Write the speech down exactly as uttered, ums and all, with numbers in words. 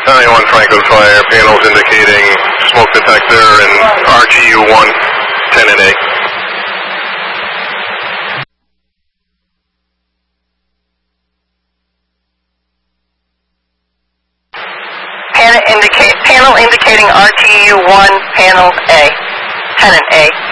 ninety-one Franklin Fire, panels indicating smoke detector and R G U one, ten and A. Panel, indicate, panel indicating R G U one, panel A, ten and A.